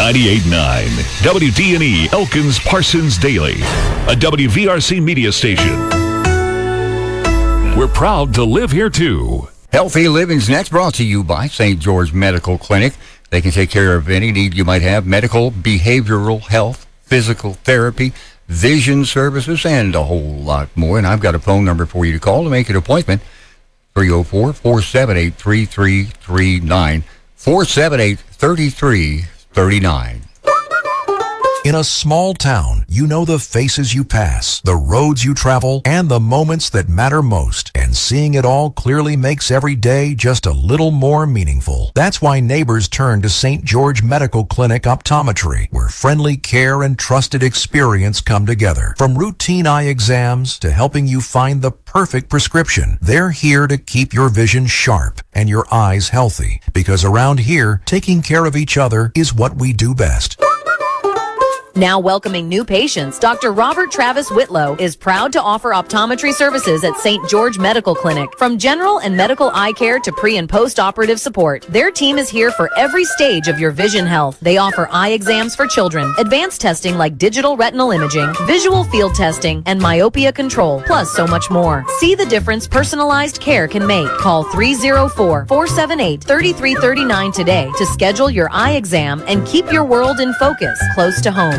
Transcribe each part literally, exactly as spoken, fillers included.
ninety-eight point nine W D N E Elkins Parsons Daily, a W V R C media station. We're proud to live here too. Healthy Living's next, brought to you by Saint George Medical Clinic. They can take care of any need you might have: medical, behavioral health, physical therapy, vision services, and a whole lot more. And I've got a phone number for you to call to make an appointment: three oh four, four seven eight, three three three nine, four seven eight, three three three nine. In a small town, you know the faces you pass, the roads you travel, and the moments that matter most. And seeing it all clearly makes every day just a little more meaningful. That's why neighbors turn to Saint George Medical Clinic Optometry, where friendly care and trusted experience come together. From routine eye exams to helping you find the perfect prescription, they're here to keep your vision sharp and your eyes healthy. Because around here, taking care of each other is what we do best. Now welcoming new patients, Doctor Robert Travis Whitlow is proud to offer optometry services at Saint George Medical Clinic. From general and medical eye care to pre- and post-operative support, their team is here for every stage of your vision health. They offer eye exams for children, advanced testing like digital retinal imaging, visual field testing, and myopia control, plus so much more. See the difference personalized care can make. Call three oh four, four seven eight, three three three nine today to schedule your eye exam and keep your world in focus close to home.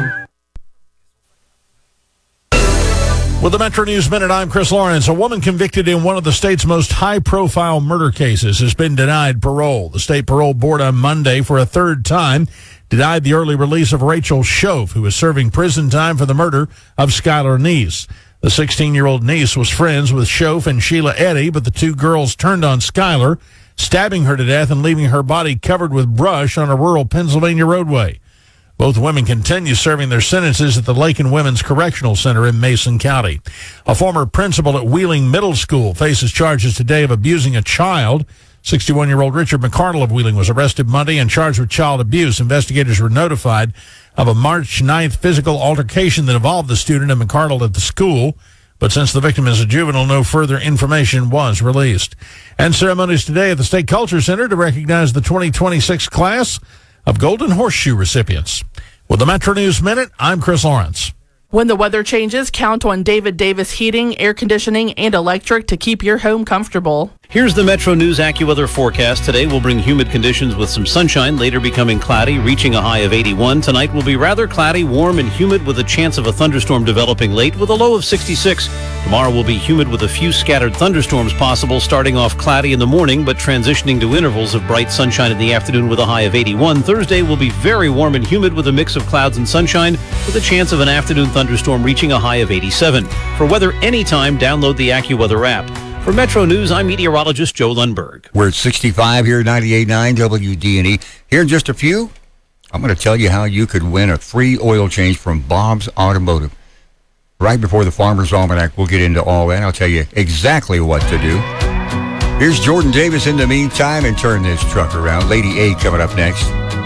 With the Metro News Minute, I'm Chris Lawrence. A woman convicted in one of the state's most high-profile murder cases has been denied parole. The state parole board on Monday, for a third time, denied the early release of Rachel Shoaf, who was serving prison time for the murder of Skylar Neese. The sixteen-year-old Neese was friends with Shoaf and Sheila Eddy, but the two girls turned on Skylar, stabbing her to death and leaving her body covered with brush on a rural Pennsylvania roadway. Both women continue serving their sentences at the Lakin Women's Correctional Center in Mason County. A former principal at Wheeling Middle School faces charges today of abusing a child. sixty-one-year-old Richard McCardle of Wheeling was arrested Monday and charged with child abuse. Investigators were notified of a March ninth physical altercation that involved the student and McCardle at the school. But since the victim is a juvenile, no further information was released. And ceremonies today at the State Culture Center to recognize the twenty twenty-six class of Golden Horseshoe recipients. With the Metro News Minute, I'm Chris Lawrence. When the weather changes, count on David Davis Heating, Air Conditioning, and Electric to keep your home comfortable. Here's the Metro News AccuWeather forecast. Today will bring humid conditions with some sunshine, later becoming cloudy, reaching a high of eighty-one. Tonight will be rather cloudy, warm, and humid with a chance of a thunderstorm developing late with a low of sixty-six. Tomorrow will be humid with a few scattered thunderstorms possible, starting off cloudy in the morning but transitioning to intervals of bright sunshine in the afternoon with a high of eighty-one. Thursday will be very warm and humid with a mix of clouds and sunshine with a chance of an afternoon thunderstorm reaching a high of eighty-seven. For weather anytime, download the AccuWeather app. For Metro News, I'm meteorologist Joe Lundberg. We're at sixty-five here at ninety-eight point nine W D N E. Here in just a few, I'm going to tell you how you could win a free oil change from Bob's Automotive. Right before the Farmer's Almanac, we'll get into all that. I'll tell you exactly what to do. Here's Jordan Davis in the meantime, and turn this truck around. Lady A coming up next.